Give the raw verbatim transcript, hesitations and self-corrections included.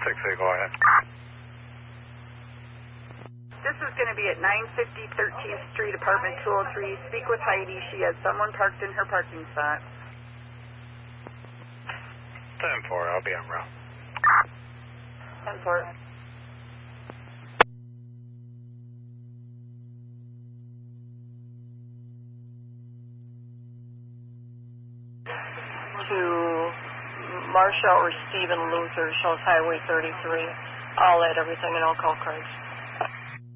six eight, go ahead. This is going to be at nine fifty thirteenth Street, apartment two oh three. Speak with Heidi. She has someone parked in her parking spot. ten four, I'll be on route. ten four. To Marsha or Stephen Luther, shows Highway thirty-three. I'll add everything and I'll call Craig.